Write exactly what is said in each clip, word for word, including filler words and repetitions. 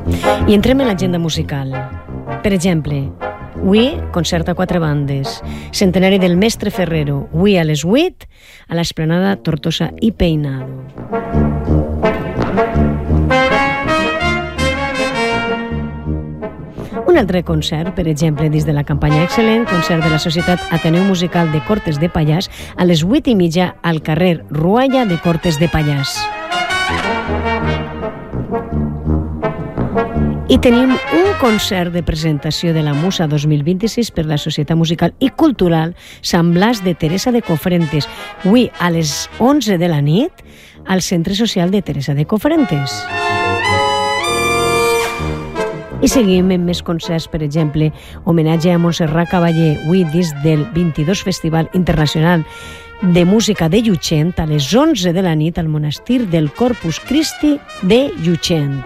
I entrem en l'agenda musical. Per exemple, avui, concert a quatre bandes. Centenari del Mestre Ferrero, avui a les vuit, a l'Esplanada Tortosa i Peinado. Un altre concert, per exemple, dins de la campanya Excel·lent, concert de la Societat Ateneu Musical de Cortes de Pallars, a les vuit i mitja al carrer Rualla de Cortes de Pallars. I tenim un concert de presentació de la Musa dos mil vint-i-sis per la Societat Musical i Cultural Sant Blas de Teresa de Cofrentes, avui a les onze de la nit al Centre Social de Teresa de Cofrentes. I seguim amb més concerts, per exemple, homenatge a Montserrat Caballé, avui dins del vint-i-dos Festival Internacional de Música de Llutxent, a les onze de la nit al Monestir del Corpus Christi de Llutxent.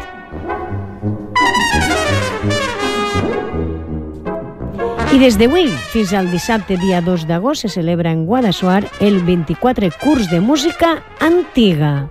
I des d'avui fins al dissabte, dia dos d'agost, se celebra en Guadassuar el vint-i-quatre curs de música antiga.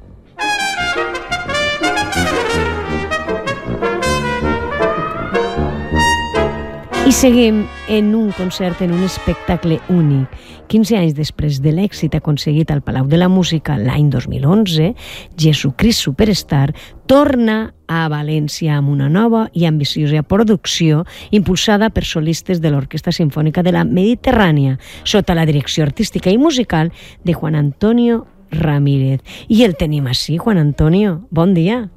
I seguim en un concert, en un espectacle únic. quinze anys després de l'èxit aconseguit al Palau de la Música l'any dos mil onze, Jesucrist Superstar torna a València amb una nova i ambiciosa producció impulsada per solistes de l'Orquestra Simfònica de la Mediterrània, sota la direcció artística i musical de Juan Antonio Ramírez. I el tenim així, Juan Antonio. Bon dia.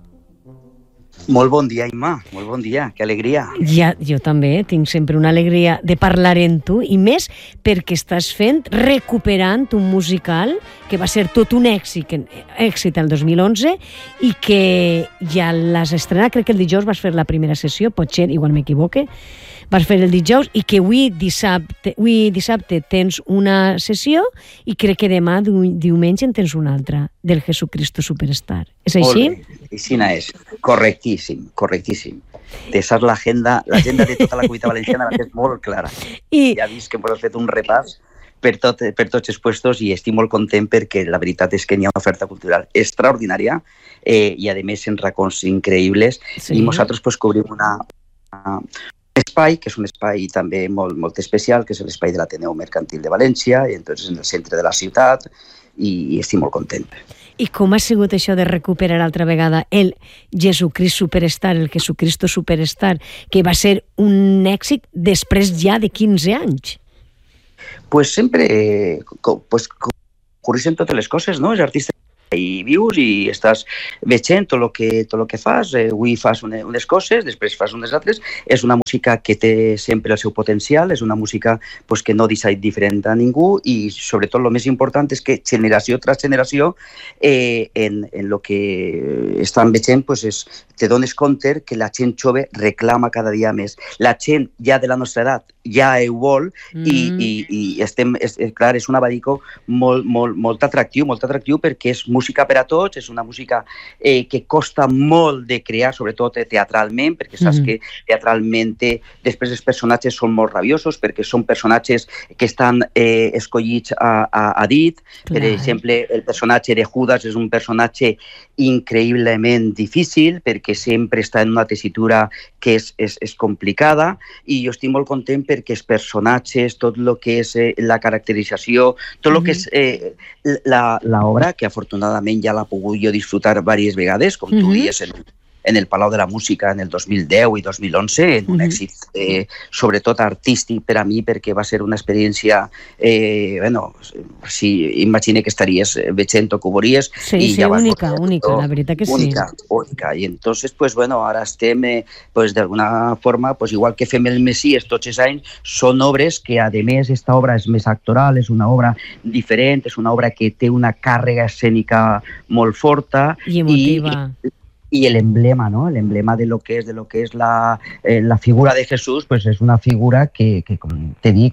Molt bon dia, Imma. Molt bon dia. Que alegria. Ja, jo també tinc sempre una alegria de parlar amb tu, i més perquè estàs fent, recuperant un musical que va ser tot un èxit, èxit el dos mil onze, i que ja l'has estrenat, crec que el dijous vas fer la primera sessió, potser, igual m'equivoque, vas fer el dijous, i que avui dissabte, avui dissabte tens una sessió, i crec que demà, diumenge, en tens una altra, del Jesucristo Superstar. És així? Molt bé, així és. Correctíssim, correctíssim. Aquesta és l'agenda, l'agenda de tota la comunitat valenciana és molt clara. I... Ja vist que hem fet un repàs per, tot, per tots els puestos, i estic molt content perquè la veritat és que n'hi ha una oferta cultural extraordinària, eh, i a més en racons increïbles, sí. I nosaltres pues, cobrim una... una espai, que és un espai també molt, molt especial, que és l'espai de l'Ateneu Mercantil de València, i entonces en el centre de la ciutat, i, i estic molt content. I com ha sigut això de recuperar altra vegada el Jesucrist Superstar, el Jesucristo Superstar, que va ser un èxit després ja de quinze anys? Pues sempre pues, corrixen totes les coses, no? Els artistes i vius i estàs veient tot el que, tot el que fas, eh, avui fas una, unes coses, després fas unes altres, és una música que té sempre el seu potencial, és una música pues, que no deixa diferent a ningú, i sobretot el més important és que generació tras generació eh, en, en el que estan veient pues, és, te dones compte que la gent jove reclama cada dia més. La gent ja de la nostra edat ja ho vol, mm. i, i, i estem, és, clar, és un abanico molt, molt, molt atractiu, molt atractiu perquè és música per a tots, és una música eh, que costa molt de crear, sobretot teatralment, perquè saps mm. que teatralment després els personatges són molt rabiosos, perquè són personatges que estan eh, escollits a, a, a dit. Clar. Per exemple, el personatge de Judas és un personatge increïblement difícil, perquè sempre està en una tessitura que és, és, és complicada, i jo estic molt content perquè els personatges, tot el que és eh, la caracterització, tot el mm-hmm. que és eh, l'obra, que afortunadament ja l'ha pogut jo disfrutar diverses vegades, com mm-hmm. tu dies en, en el Palau de la Música en el dos mil deu i dos mil onze, en un mm-hmm. èxit eh, sobretot artístic per a mi, perquè va ser una experiència, eh, bueno, si imagine que estaries veient o que ho veuries. Sí, i sí, ja única, única, la veritat que única, sí. Única, i entonces, pues bueno, ara estem, eh, pues d'alguna forma, pues igual que fem el Messies tots els anys, són obres que, a més, esta obra és més actoral, és una obra diferent, és una obra que té una càrrega escènica molt forta. I emotiva. I, i l'emblema, ¿no? L'emblema de lo que és, de lo que és la, eh, la figura de Jesús, pues és una figura que, que com te dic,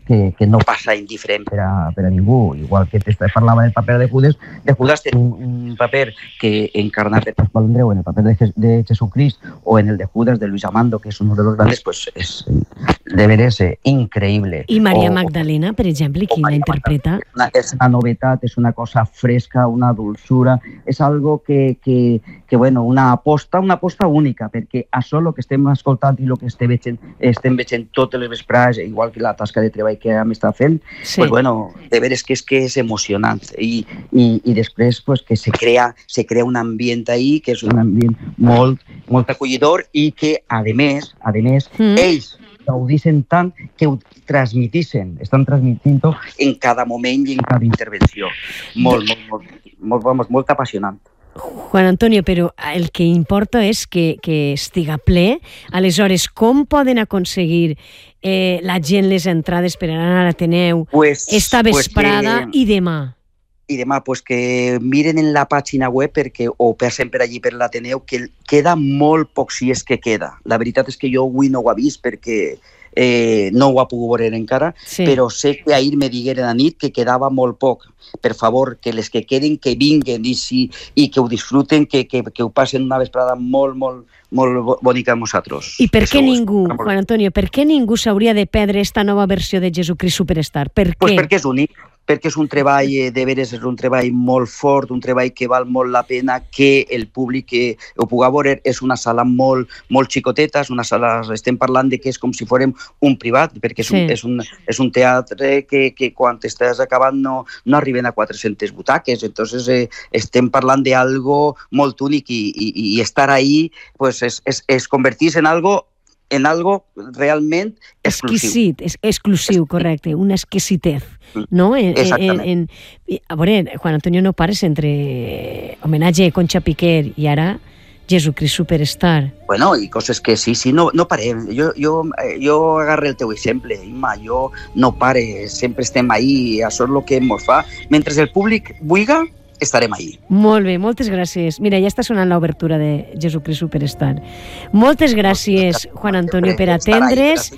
que, que no passa indiferent per a, per a ningú. Igual que parlava del paper de Judas, de Judas té un, un paper que encarnar de Pascual Andreu en el paper de, de Jesucrist o en el de Judas de Luis Amando, que es uno de los grandes, pues es de veres eh, increïble. I Maria o, Magdalena, per exemple, qui la interpreta? Una, és una novetat, és una cosa fresca, una dulzura, és algo que, que, que bueno, una aposta, una aposta única, perquè això el que estem escoltant i el que estem veient, estem veient totes les vesprades, igual que la tasca de treball que hem estat fent, sí. Pues bueno, de veres que és que és emocionant i, i, i després pues, que se crea, se crea un ambient ahí que és un ambient molt, molt acollidor i que, a més, a més, mm. ells gaudixen tant que ho transmitixen, estan transmitint-ho en cada moment i en cada intervenció. Molt, molt, molt, molt, molt, molt apassionant. Juan Antonio, però el que importa és que, que estiga ple. Aleshores, com poden aconseguir eh, la gent les entrades per anar a l'Ateneu pues, esta vesprada pues que... i demà? I demà, pues que miren en la pàgina web perquè, o passen per allí per l'Ateneu, que queda molt poc si és que queda. La veritat és que jo avui no ho he vist perquè eh, no ho ha pogut veure encara, sí. Però sé que ahir me digueren a nit que quedava molt poc. Per favor, que les que queden, que vinguen i, si, i que ho disfruten, que, que, que ho passen una vesprada molt, molt, molt bonica amb nosaltres. I per què ningú, Juan Antonio, per què ningú s'hauria de perdre esta nova versió de Jesucrist Superstar? Per què? Pues perquè és únic. Perquè és un treball, de veres, és un treball molt fort, un treball que val molt la pena que el públic que ho pugui veure. És una sala molt, molt xicoteta, és una sala, estem parlant de que és com si fórem un privat, perquè és, sí. un, és, un, és un teatre que, que quan estàs acabant no, no arriben a quatre-centes butaques, entonces eh, estem parlant d'algo molt únic i, i, i estar ahí pues, es, es, es convertís en algo en algo realment exclusiu. Exquisit, es, exclusiu, correcte, una exquisitez, no? En, Exactament. En, en, a veure, Juan Antonio, no pares entre homenatge a Concha Piquer i ara Jesucrist Superstar. Bueno, i coses que sí, sí, no, no parem. Jo, jo, jo agarre el teu exemple, Imma, jo no pare, sempre estem ahí, això és el que ens fa. Mentre el públic vulga, estarem ahí. Molt bé, moltes gràcies. Mira, ja està sonant l'obertura de Jesucrist Superstar. Moltes gràcies, Juan Antonio, per atendre's.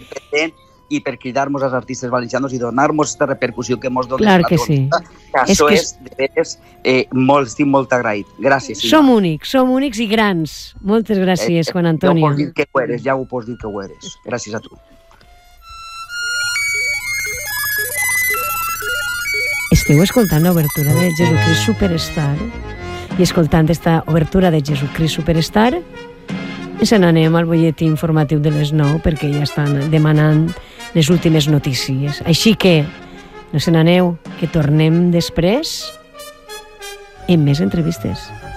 I per cridar-nos als artistes valencianos i donar-nos aquesta repercussió que ens donen. Clar que sí. Que això és, de veres, eh, molt, estic molt agraït. Gràcies. Som únics, som únics i grans. Moltes gràcies, Juan Antonio. Ja ho pots dir que ho eres, ja ho pots dir que ho eres. Gràcies a tu. Esteu escoltant l'obertura de Jesucrist Superstar i escoltant esta obertura de Jesucrist Superstar ens n'anem al butlletí informatiu de les nou perquè ja estan demanant les últimes notícies. Així que no se n'aneu, que tornem després amb més entrevistes.